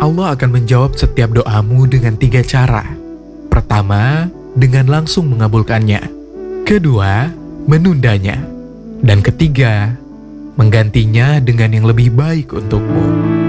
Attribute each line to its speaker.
Speaker 1: Allah akan menjawab setiap doamu dengan 3 cara. Pertama, dengan langsung mengabulkannya. Kedua, menundanya. Dan ketiga, menggantinya dengan yang lebih baik untukmu.